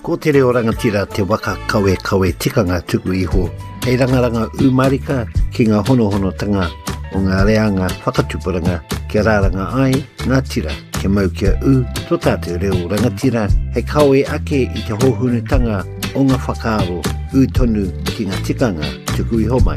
Ko te reo rangatira te waka kawe tikanga tuku iho, hei rangaranga umarika ki ngā honohonotanga o ngā reanga whakatupuranga kia rāranga ai ngā tira ke mau kia tō tātou reo rangatira hei kawe ake i te hohunutanga o ngā whakaaro tonu ki ngā tikanga tuku iho mai.